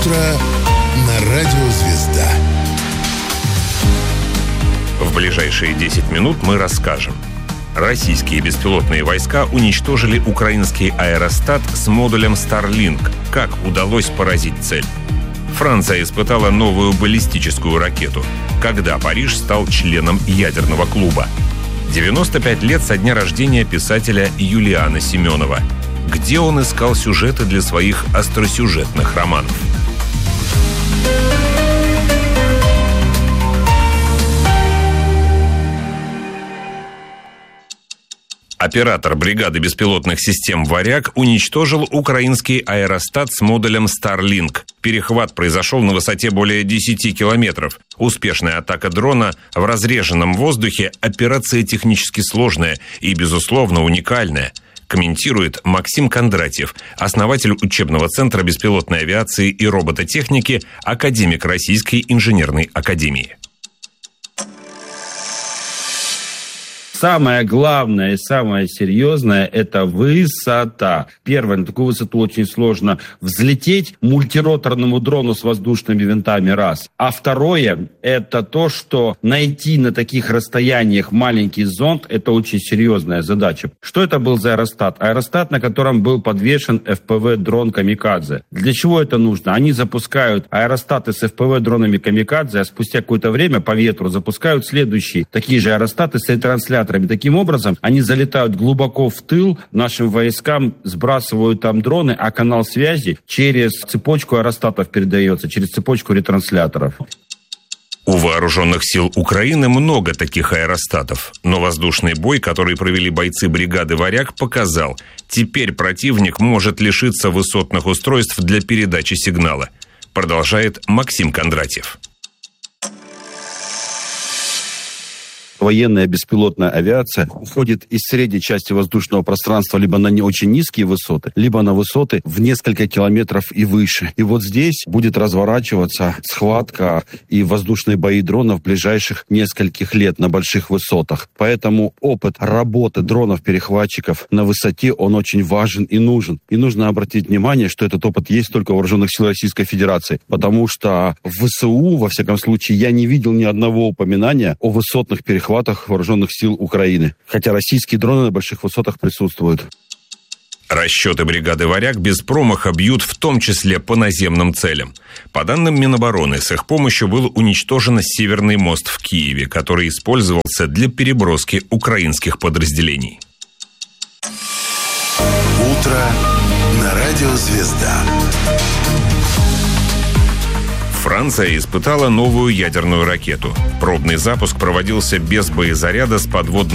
утро на радио «Звезда». В ближайшие 10 минут мы расскажем. Российские беспилотные войска уничтожили украинский аэростат с модулем Starlink. Как удалось поразить цель? Франция испытала новую баллистическую ракету. Когда Париж стал членом ядерного клуба? 95 лет со дня рождения писателя Юлиана Семенова. Где он искал сюжеты для своих остросюжетных романов? Оператор бригады беспилотных систем «Варяг» уничтожил украинский аэростат с модулем Starlink. Перехват произошел на высоте более 10 километров. Успешная атака дрона в разреженном воздухе – операция технически сложная и, безусловно, уникальная. Комментирует Максим Кондратьев, основатель учебного центра беспилотной авиации и робототехники, академик Российской инженерной академии. Самое главное и самое серьезное – это высота. Первое, на такую высоту очень сложно взлететь мультироторному дрону с воздушными винтами, раз. А второе – это то, что найти на таких расстояниях маленький зонд – это очень серьезная задача. Что это был за аэростат? Аэростат, на котором был подвешен ФПВ-дрон «Камикадзе». Для чего это нужно? Они запускают аэростаты с ФПВ-дронами «Камикадзе», а спустя какое-то время по ветру запускают следующие такие же аэростаты с ретрансляторами. Таким образом, они залетают глубоко в тыл нашим войскам, сбрасывают там дроны, а канал связи через цепочку аэростатов передается, через цепочку ретрансляторов. У вооруженных сил Украины много таких аэростатов, но воздушный бой, который провели бойцы бригады «Варяг», показал, теперь противник может лишиться высотных устройств для передачи сигнала. Продолжает Максим Кондратьев. Военная беспилотная авиация уходит из средней части воздушного пространства либо на не очень низкие высоты, либо на высоты в несколько километров и выше. И вот здесь будет разворачиваться схватка и воздушные бои дронов в ближайших нескольких лет на больших высотах. Поэтому опыт работы дронов-перехватчиков на высоте, он очень важен и нужен. И нужно обратить внимание, что этот опыт есть только у вооруженных сил Российской Федерации. Потому что в ВСУ, во всяком случае, я не видел ни одного упоминания о высотных перехватах вооруженных сил Украины. Хотя российские дроны на больших высотах присутствуют. Расчеты бригады «Варяг» без промаха бьют в том числе по наземным целям. По данным Минобороны, с их помощью был уничтожен Северный мост в Киеве, который использовался для переброски украинских подразделений. Утро на радио «Звезда». Франция испытала новую ядерную ракету. Пробный запуск проводился без боезаряда с подводной